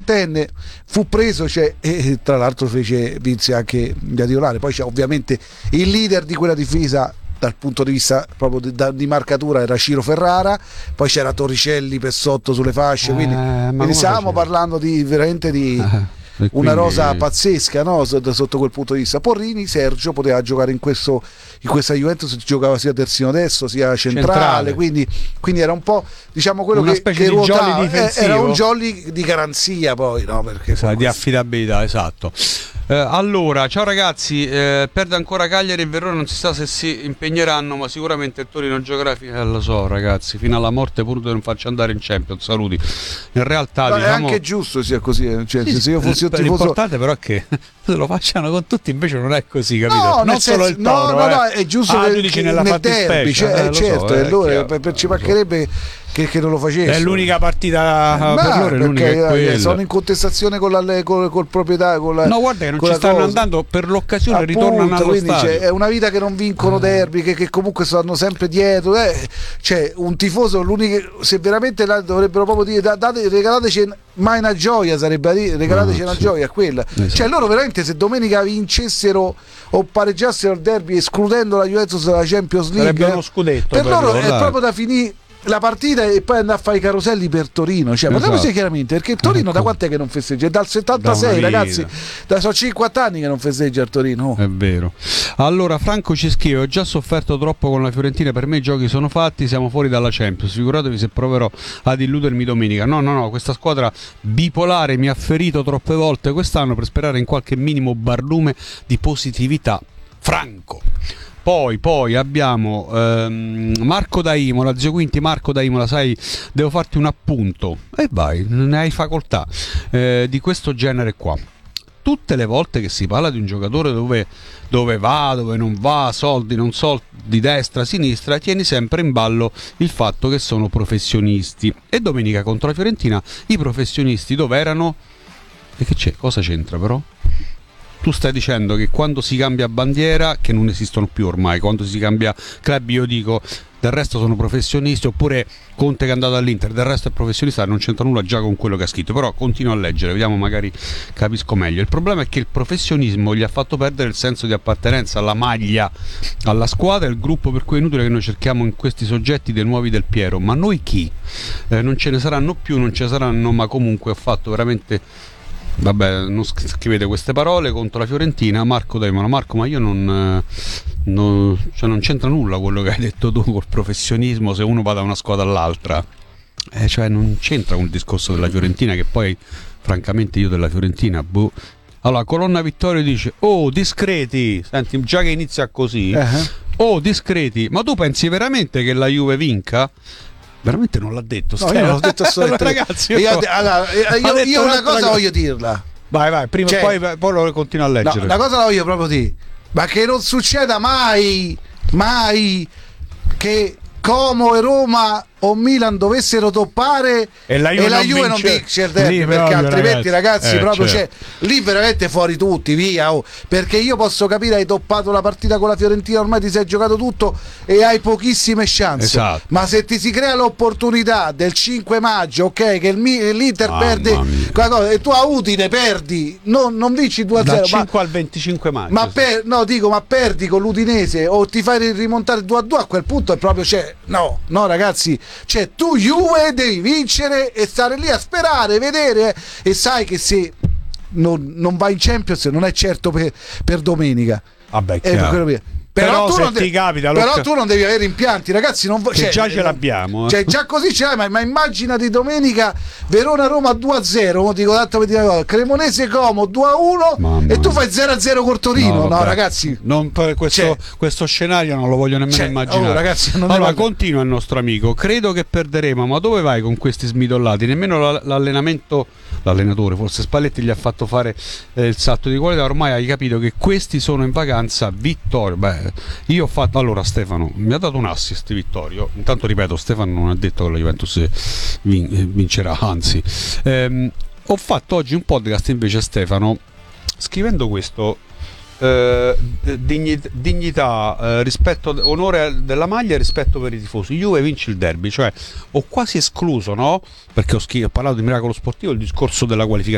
40enne, fu preso, e tra l'altro vinse anche da titolare. Poi c'è ovviamente il leader di quella difesa dal punto di vista proprio di marcatura, era Ciro Ferrara, poi c'era Torricelli per sotto sulle fasce, quindi stavamo parlando veramente di una rosa pazzesca, no? Sotto quel punto di vista. Porrini, Sergio, poteva giocare in questa Juventus, giocava sia terzino destro sia centrale. Quindi era un po', diciamo, quello una specie di jolly difensivo, era un jolly di garanzia, poi, no? Perché di affidabilità, esatto. Allora, ciao ragazzi, perde ancora Cagliari e Verona, non si sa se si impegneranno, ma sicuramente il Torino giocherà lo so ragazzi, fino alla morte pur di non farci andare in Champions, saluti. In realtà è anche giusto sia così, se io fossi un tifoso, l'importante però è che lo facciano con tutti, invece non è così, capito? No, non è solo il Toro, no, è giusto che dici nel derby, certo, ci mancherebbe che non lo facesse. È l'unica partita per loro, è l'unica, è quella. Sono in contestazione col proprietario, no, guarda che non ci stanno andando per l'occasione, ritornano allo stadio. È una vita che non vincono derby, che comunque stanno sempre dietro, un tifoso, se veramente dovrebbero proprio dire regalateci mai una gioia, sarebbe a dire regalateci una gioia a quella, esatto. Loro veramente, se domenica vincessero o pareggiassero il derby escludendo la Juventus dalla Champions League, uno scudetto per loro è proprio da finire la partita e poi andare a fare i caroselli per Torino, parliamoci chiaramente, perché il Torino da quant'è che non festeggia? È dal 76, ragazzi, sono 50 anni che non festeggia il Torino. È vero. Allora Franco ci scrive: ho già sofferto troppo con la Fiorentina, per me i giochi sono fatti, siamo fuori dalla Champions, figuratevi se proverò ad illudermi domenica. No, questa squadra bipolare mi ha ferito troppe volte quest'anno, per sperare in qualche minimo barlume di positività. Franco. Poi abbiamo Marco da Imola, zio Quinti. Marco da Imola, sai, devo farti un appunto, e vai, ne hai facoltà, di questo genere qua. Tutte le volte che si parla di un giocatore dove va, dove non va, soldi, non soldi, destra, sinistra, tieni sempre in ballo il fatto che sono professionisti. E domenica contro la Fiorentina i professionisti dove erano? E che c'è? Cosa c'entra però? Tu stai dicendo che quando si cambia bandiera, che non esistono più ormai, quando si cambia club, io dico del resto sono professionisti, oppure Conte che è andato all'Inter, del resto è professionista, non c'entra nulla già con quello che ha scritto, però continuo a leggere, vediamo, magari capisco meglio. Il problema è che il professionismo gli ha fatto perdere il senso di appartenenza alla maglia, alla squadra, il gruppo, per cui è inutile che noi cerchiamo in questi soggetti dei nuovi Del Piero, ma noi chi? Non ce ne saranno più, non ce ne saranno, ma comunque ho fatto veramente... Vabbè, non scrivete queste parole contro la Fiorentina. Marco Daimola. Marco, ma io non c'entra nulla quello che hai detto tu col professionismo, se uno va da una squadra all'altra, non c'entra con il discorso della Fiorentina, che poi francamente io della Fiorentina Allora Colonna Vittorio dice: oh, discreti, senti, già che inizia così, oh, discreti, ma tu pensi veramente che la Juve vinca? Veramente non l'ha detto, no, io non l'ho detto assolutamente. Ragazzi, io una cosa voglio dirla. Vai, prima poi lo continuo a leggere. No, una cosa la voglio proprio dire, ma che non succeda mai che Como e Roma o Milan dovessero toppare e la Juve non vince il derby, perché altrimenti ragazzi proprio certo. Lì veramente fuori tutti, via, perché io posso capire, hai toppato la partita con la Fiorentina, ormai ti sei giocato tutto e hai pochissime chance, esatto. Ma se ti si crea l'opportunità del 5 maggio, ok, che l'Inter perde cosa, e tu a Udine perdi, non vinci 2-0 dal 5 al 25 maggio, ma perdi con l'Udinese o ti fai rimontare 2-2, a quel punto è proprio no ragazzi, tu Juve devi vincere e stare lì a sperare, vedere, e sai che se non vai in Champions non è certo per domenica. Vabbè, però se ti capita, però tu non devi avere impianti, ragazzi, già ce l'abbiamo, già così ce l'hai, ma immaginati domenica Verona-Roma 2-0, dico tanto per dire una cosa, Cremonese-Como 2-1 e tu fai 0-0 col Torino, no ragazzi, questo scenario non lo voglio nemmeno immaginare. Ragazzi, allora continua il nostro amico: credo che perderemo, ma dove vai con questi smidollati? Nemmeno l'allenatore, forse Spalletti, gli ha fatto fare il salto di qualità, ormai hai capito che questi sono in vacanza. Vittorio, io ho fatto, allora Stefano mi ha dato un assist, Vittorio, intanto ripeto, Stefano non ha detto che la Juventus vincerà, anzi, ho fatto oggi un podcast invece, Stefano, scrivendo questo: dignità, rispetto, onore della maglia e rispetto per i tifosi. Juve vince il derby, cioè ho quasi escluso, no? Perché ho parlato di miracolo sportivo, il discorso della qualificazione